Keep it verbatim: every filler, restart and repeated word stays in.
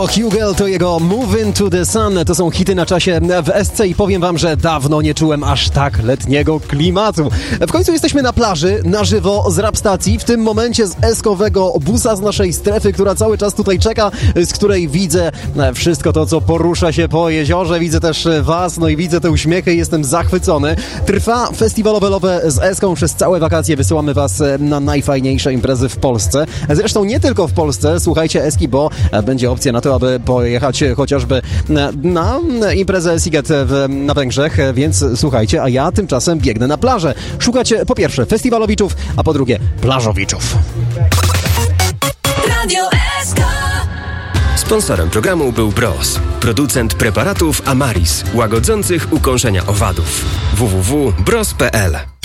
Hugel to jego Move Into the Sun, to są hity na czasie w Esce i powiem wam, że dawno nie czułem aż tak letniego klimatu. W końcu jesteśmy na plaży, na żywo z rap stacji, w tym momencie z eskowego busa z naszej strefy, która cały czas tutaj czeka, z której widzę wszystko to, co porusza się po jeziorze, widzę też was, no i widzę te uśmiechy i jestem zachwycony. Trwa festiwalowe Love z Eską, przez całe wakacje wysyłamy was na najfajniejsze imprezy w Polsce. Zresztą nie tylko w Polsce, słuchajcie Eski, bo będzie opcja na to, aby pojechać chociażby na, na imprezę Siget w, na Węgrzech, więc słuchajcie, a ja tymczasem biegnę na plażę. Szukać po pierwsze festiwalowiczów, a po drugie plażowiczów. Radio S K. Sponsorem programu był Bros, producent preparatów Amaris, łagodzących ukąszenia owadów. w w w kropka bros kropka p l